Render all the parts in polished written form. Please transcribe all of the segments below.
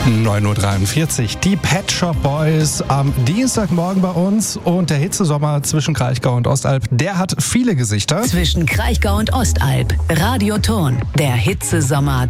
9.43 Uhr, die Pet Shop Boys am Dienstagmorgen bei uns und der Hitzesommer zwischen Kraichgau und Ostalb, der hat viele Gesichter. Zwischen Kraichgau und Ostalb, Radioton, der Hitzesommer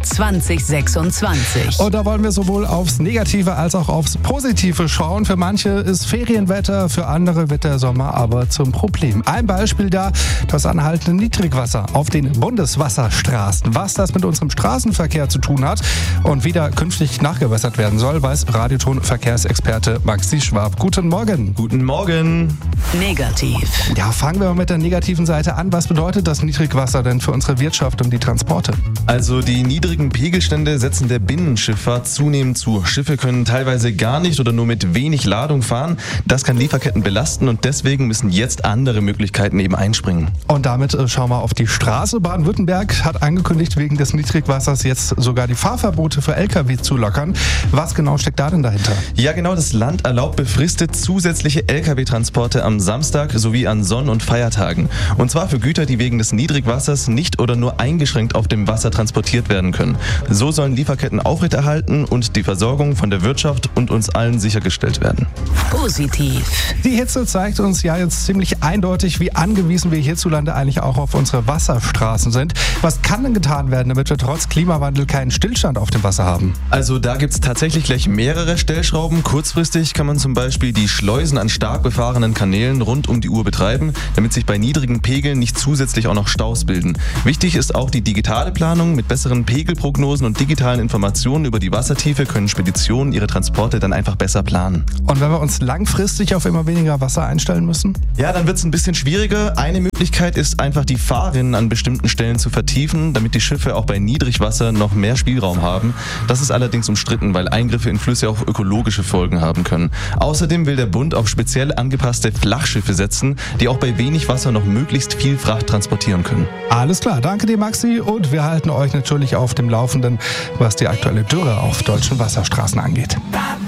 2026. Und da wollen wir sowohl aufs Negative als auch aufs Positive schauen. Für manche ist Ferienwetter, für andere wird der Sommer aber zum Problem. Ein Beispiel da, das anhaltende Niedrigwasser auf den Bundeswasserstraßen. Was das mit unserem Straßenverkehr zu tun hat und wie da künftig nachgebessert werden soll, weiß Radioton-Verkehrsexperte Maxi Schwab. Guten Morgen. Guten Morgen. Negativ. Ja, fangen wir mal mit der negativen Seite an. Was bedeutet das Niedrigwasser denn für unsere Wirtschaft und die Transporte? Also die niedrigen Pegelstände setzen der Binnenschifffahrt zunehmend zu. Schiffe können teilweise gar nicht oder nur mit wenig Ladung fahren. Das kann Lieferketten belasten und deswegen müssen jetzt andere Möglichkeiten eben einspringen. Und damit schauen wir auf die Straße. Baden-Württemberg hat angekündigt, wegen des Niedrigwassers jetzt sogar die Fahrverbote für Lkw zu lockern. Was genau steckt da denn dahinter? Ja genau, das Land erlaubt befristet zusätzliche Lkw-Transporte am Samstag sowie an Sonn- und Feiertagen. Und zwar für Güter, die wegen des Niedrigwassers nicht oder nur eingeschränkt auf dem Wasser transportiert werden können. So sollen Lieferketten aufrechterhalten und die Versorgung von der Wirtschaft und uns allen sichergestellt werden. Positiv. Die Hitze zeigt uns ja jetzt ziemlich eindeutig, wie angewiesen wir hierzulande eigentlich auch auf unsere Wasserstraßen sind. Was kann denn getan werden, damit wir trotz Klimawandel keinen Stillstand auf dem Wasser haben? Also da gibt es tatsächlich gleich mehrere Stellschrauben. Kurzfristig kann man zum Beispiel die Schleusen an stark befahrenen Kanälen rund um die Uhr betreiben, damit sich bei niedrigen Pegeln nicht zusätzlich auch noch Staus bilden. Wichtig ist auch die digitale Planung. Mit besseren Pegelprognosen und digitalen Informationen über die Wassertiefe können Speditionen ihre Transporte dann einfach besser planen. Und wenn wir uns langfristig auf immer weniger Wasser einstellen müssen? Ja, dann wird es ein bisschen schwieriger. Eine Möglichkeit ist einfach die Fahrrinnen an bestimmten Stellen zu vertiefen, damit die Schiffe auch bei Niedrigwasser noch mehr Spielraum haben. Das ist allerdings umstritten, weil Eingriffe in Flüsse auch ökologische Folgen haben können. Außerdem will der Bund auf speziell angepasste Flachschiffe setzen, die auch bei wenig Wasser noch möglichst viel Fracht transportieren können. Alles klar, danke dir Maxi und wir halten euch natürlich auf dem Laufenden, was die aktuelle Dürre auf deutschen Wasserstraßen angeht.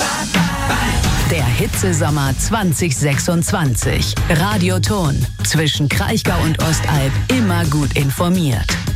Der Hitzesommer 2026. Radioton. Zwischen Kraichgau und Ostalb immer gut informiert.